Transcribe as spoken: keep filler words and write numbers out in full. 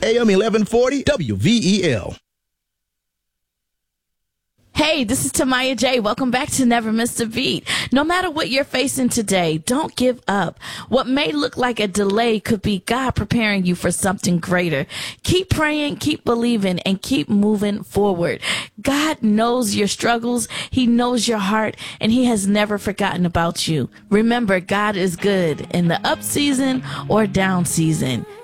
A M eleven forty W V E L. Hey, this is Tamaya J. Welcome back to Never Miss a Beat. No matter what you're facing today, don't give up. What may look like a delay could be God preparing you for something greater. Keep praying, keep believing, and keep moving forward. God knows your struggles. He knows your heart, and he has never forgotten about you. Remember, God is good in the up season or down season.